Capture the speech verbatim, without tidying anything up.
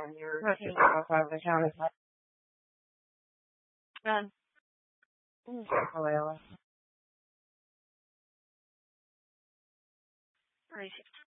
on your Okay. team outside of the county. Um, mm, Layla. Where is it?